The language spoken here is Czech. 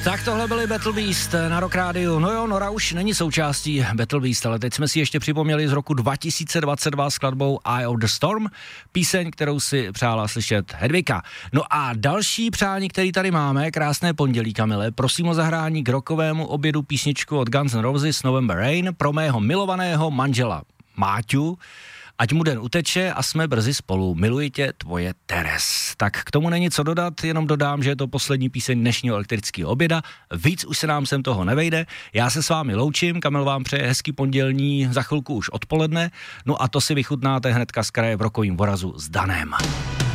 Tak tohle byly Battle Beast na Rock Rádiu. No jo, Nora už není součástí Battle Beast, ale teď jsme si ještě připomněli z roku 2022 skladbou Eye of the Storm, píseň, kterou si přála slyšet Hedvika. No a další přání, který tady máme, krásné pondělí, Kamile, prosím o zahrání k rockovému obědu písničku od Guns N' Roses November Rain pro mého milovaného manžela Máťu. Ať mu den uteče a jsme brzy spolu. Miluji tě, tvoje Teres. Tak k tomu není co dodat, jenom dodám, že je to poslední píseň dnešního elektrického oběda. Víc už se nám sem toho nevejde. Já se s vámi loučím, Kamil vám přeje hezký pondělní, za chvilku už odpoledne. No a to si vychutnáte hnedka z kraje v Rokovým Vorazu s Danem.